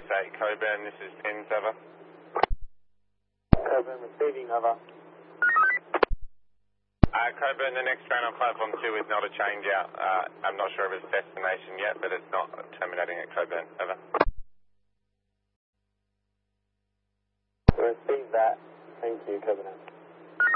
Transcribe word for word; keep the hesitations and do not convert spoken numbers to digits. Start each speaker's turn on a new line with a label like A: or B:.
A: eight, Coburn, this is Pins, over.
B: Coburn receiving, over.
A: Uh, Coburn, the next train on platform two is not a change out. Uh, I'm not sure of its destination yet, but it's not terminating at Coburn, over.
B: Receive that. Thank you, Coburn.